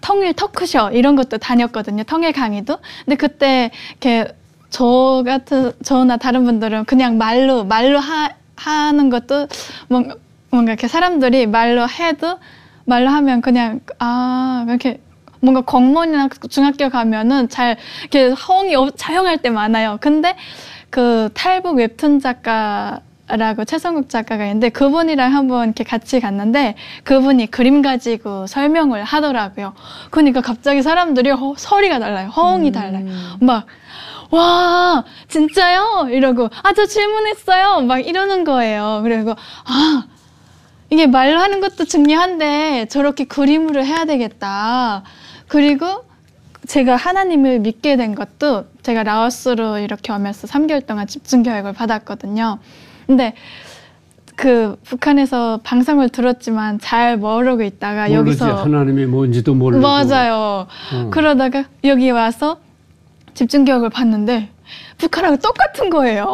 통일 토크쇼 이런 것도 다녔거든요. 통일 강의도. 근데 그때 이렇게 저나 다른 분들은 그냥 말로 하는 것도 뭔가 이렇게 사람들이 말로 하면 그냥 이렇게 뭔가 공무원이나 중학교 가면은 잘 이렇게 호응이 자영할 때 많아요. 근데 그 탈북 웹툰 작가라고 최성국 작가가 있는데 그분이랑 한번 이렇게 같이 갔는데 그분이 그림 가지고 설명을 하더라고요. 그러니까 갑자기 사람들이 소리가 달라요. 호응이 달라요. 막 와, 진짜요? 이러고, 저 질문했어요. 막 이러는 거예요. 그리고, 이게 말로 하는 것도 중요한데 저렇게 그림으로 해야 되겠다. 그리고 제가 하나님을 믿게 된 것도 제가 라오스로 이렇게 오면서 3개월 동안 집중교육을 받았거든요. 근데 그 북한에서 방송을 들었지만 잘 모르고 있다가 모르지, 여기서 하나님이 뭔지도 모르고. 맞아요. 그러다가 여기 와서 집중교육을 받는데 북한하고 똑같은 거예요.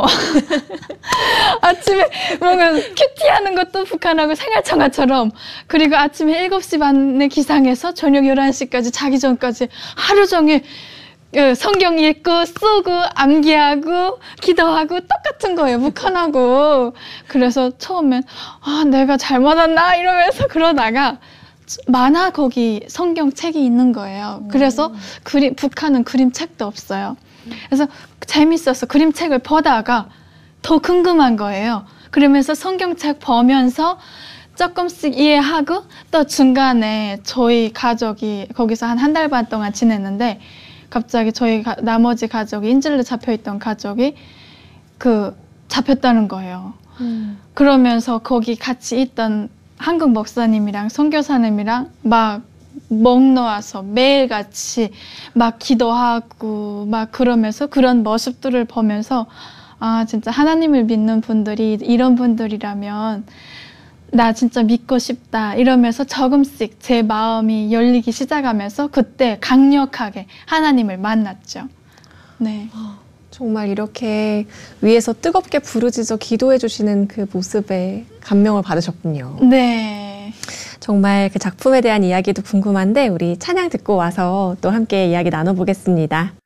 아침에 뭔가 큐티하는 것도 북한하고 생활청아처럼 그리고 아침에 7시 반에 기상해서 저녁 11시까지 자기 전까지 하루 종일 성경 읽고 쓰고 암기하고 기도하고 똑같은 거예요. 북한하고. 그래서 처음엔 내가 잘못 왔나 이러면서 그러다가 만화 거기 성경책이 있는 거예요. 그래서 북한은 그림책도 없어요. 그래서 재밌어서 그림책을 보다가 더 궁금한 거예요. 그러면서 성경책 보면서 조금씩 이해하고 또 중간에 저희 가족이 거기서 한 달 반 동안 지냈는데 갑자기 저희 나머지 가족이 인질로 잡혀있던 가족이 잡혔다는 거예요. 그러면서 거기 같이 있던 한국 목사님이랑 선교사님이랑 막 놓아서 매일같이 막 기도하고 막 그러면서 그런 모습들을 보면서 진짜 하나님을 믿는 분들이 이런 분들이라면 나 진짜 믿고 싶다 이러면서 조금씩 제 마음이 열리기 시작하면서 그때 강력하게 하나님을 만났죠. 네. 정말 이렇게 위에서 뜨겁게 부르짖어 기도해 주시는 그 모습에 감명을 받으셨군요. 네. 정말 그 작품에 대한 이야기도 궁금한데 우리 찬양 듣고 와서 또 함께 이야기 나눠보겠습니다.